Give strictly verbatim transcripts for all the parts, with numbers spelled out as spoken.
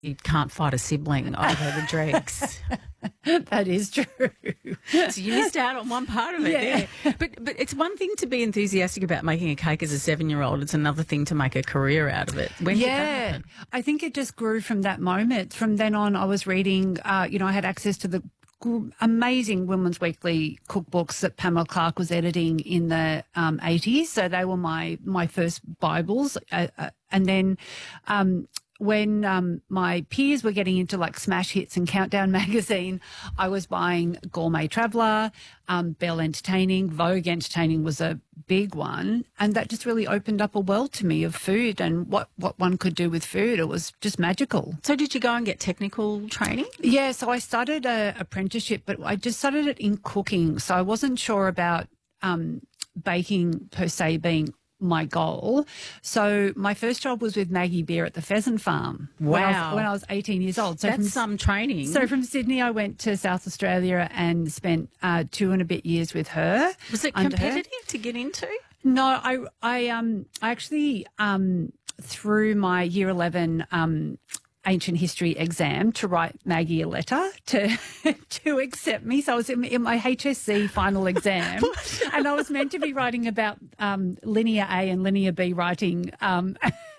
you can't fight a sibling over the dregs. That is true. So you missed out on one part of it. Yeah. Yeah. But but it's one thing to be enthusiastic about making a cake as a seven-year-old. It's another thing to make a career out of it. When did that Yeah, happen? I think it just grew from that moment. From then on, I was reading, uh, you know, I had access to the gr- amazing Women's Weekly cookbooks that Pamela Clark was editing in the um, eighties. So they were my, my first Bibles. Uh, uh, and then um, when um, my peers were getting into like Smash Hits and Countdown magazine, I was buying Gourmet Traveller, um, Belle Entertaining, Vogue Entertaining was a big one. And that just really opened up a world to me of food and what, what one could do with food. It was just magical. So did you go and get technical training? Yeah, so I started a apprenticeship, but I just started it in cooking. So I wasn't sure about um, baking per se being my goal. So my first job was with Maggie Beer at the Pheasant Farm. When I Wow. was, when I was eighteen years old. So That's from, some training. so from Sydney, I went to South Australia and spent uh, two and a bit years with her. Was it under her. competitive to get into? No, I, I, um, I actually, um, through my year eleven, um, ancient history exam to write Maggie a letter to to accept me. So I was in, in my H S C final exam and I was meant to be writing about um, Linear A and Linear B writing um,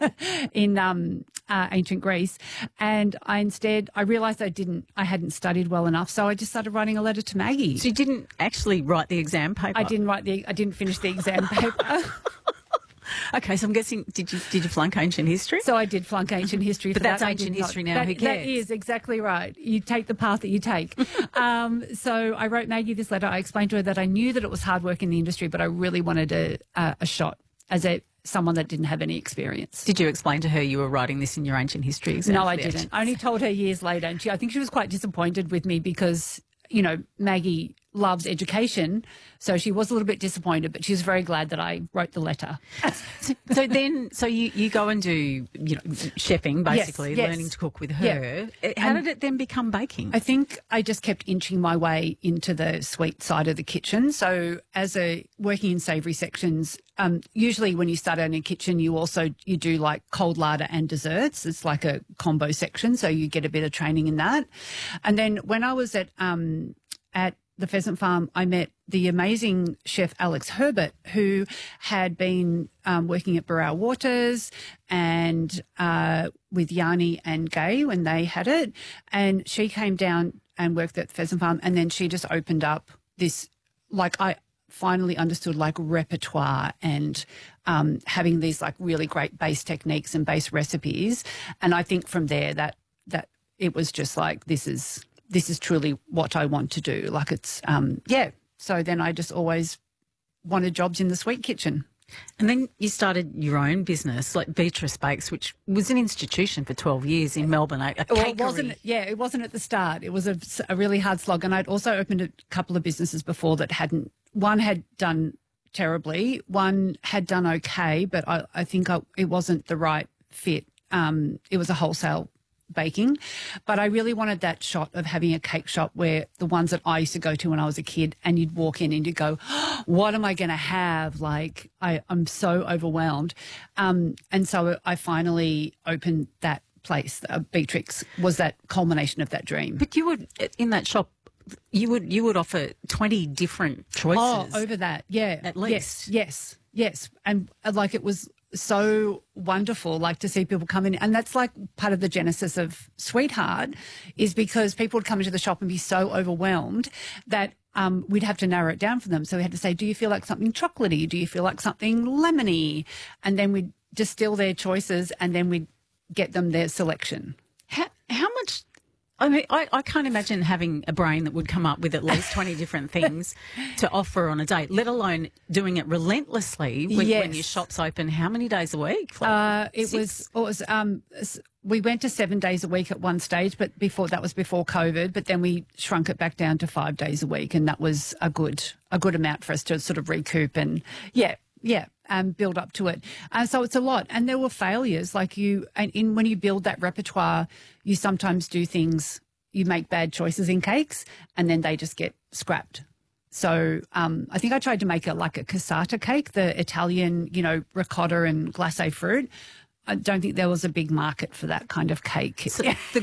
in um, uh, ancient Greece. And I instead, I realised I didn't, I hadn't studied well enough. So I just started writing a letter to Maggie. So you didn't actually write the exam paper? I didn't write the, I didn't finish the exam paper. Okay, so I'm guessing, did you did you flunk ancient history? So I did flunk ancient history. But for that's that. I ancient did not- history now, That, who that cares? is exactly right. You take the path that you take. um, so I wrote Maggie this letter. I explained to her that I knew that it was hard work in the industry, but I really wanted a, a, a shot as a someone that didn't have any experience. Did you explain to her you were writing this in your ancient history exam? No, for I the didn't. ancient- I only told her years later, and she, I think she was quite disappointed with me because, you know, Maggie loves education, so she was a little bit disappointed, but she was very glad that I wrote the letter. So, so then, so you, you go and do, you know, chefing, basically, Yes, yes. learning to cook with Yeah. her. How And- did it then become baking? I think I just kept inching my way into the sweet side of the kitchen. So as a working in savoury sections, um, usually when you start out in a kitchen, you also, you do like cold larder and desserts. It's like a combo section. So you get a bit of training in that. And then when I was at, um, at the Pheasant Farm, I met the amazing chef Alex Herbert, who had been um, working at Burrell Waters and uh, with Yanni and Gay when they had it. And she came down and worked at the Pheasant Farm, and then she just opened up this, like, I finally understood like repertoire and um, having these like really great base techniques and base recipes. And I think from there that that it was just like, this is this is truly what I want to do. Like it's, um, yeah. So then I just always wanted jobs in the sweet kitchen. And then you started your own business, like Beatrice Bakes, which was an institution for twelve years in Melbourne. A, a Well, it cakery. wasn't, yeah, it wasn't at the start. It was a, a really hard slog. And I'd also opened a couple of businesses before that hadn't, one had done terribly, one had done okay, but I, I think I, it wasn't the right fit. Um, it was a wholesale baking, but I really wanted that shot of having a cake shop where the ones that I used to go to when I was a kid, and you'd walk in and you'd go, oh, what am I going to have? Like, I, I'm so overwhelmed. Um, and so I finally opened that place. Uh, Beatrix was that culmination of that dream. But you would, in that shop, you would you would offer twenty different choices. Oh, over that, yeah. At least. Yes, yes, yes. And uh, like it was so wonderful, like to see people come in. And that's like part of the genesis of Sweetheart, is because people would come into the shop and be so overwhelmed that um, we'd have to narrow it down for them. So we had to say, do you feel like something chocolatey? Do you feel like something lemony? And then we'd distill their choices and then we'd get them their selection. How, how much... I mean, I, I can't imagine having a brain that would come up with at least twenty different things to offer on a date, let alone doing it relentlessly when, Yes. when your shop's open. How many days a week? Like Uh, it six? was, it was, um, s- we went to seven days a week at one stage, but before that was before COVID, but then we shrunk it back down to five days a week. And that was a good, a good amount for us to sort of recoup and yeah, yeah, um, build up to it. And so it's a lot. And there were failures like you, and in, when you build that repertoire, you sometimes do things, you make bad choices in cakes and then they just get scrapped. So um, I think I tried to make a like a cassata cake, the Italian, you know, ricotta and glacé fruit. I don't think there was a big market for that kind of cake. So the